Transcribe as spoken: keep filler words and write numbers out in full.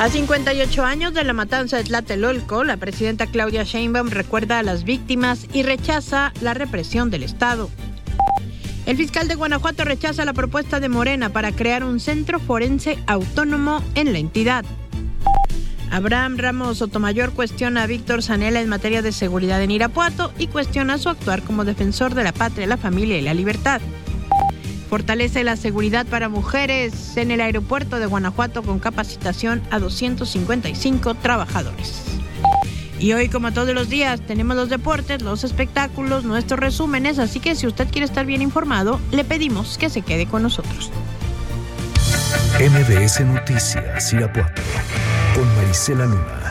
A cincuenta y ocho años de la matanza de Tlatelolco, la presidenta Claudia Sheinbaum recuerda a las víctimas y rechaza la represión del Estado. El fiscal de Guanajuato rechaza la propuesta de Morena para crear un centro forense autónomo en la entidad. Abraham Ramos Sotomayor cuestiona a Víctor Zanella en materia de seguridad en Irapuato y cuestiona su actuar como defensor de la patria, la familia y la libertad. Fortalece la seguridad para mujeres en el aeropuerto de Guanajuato con capacitación a doscientos cincuenta y cinco trabajadores. Y hoy, como todos los días, tenemos los deportes, los espectáculos, nuestros resúmenes, así que si usted quiere estar bien informado, le pedimos que se quede con nosotros. M B S Noticias Irapuato con Marisela Luna.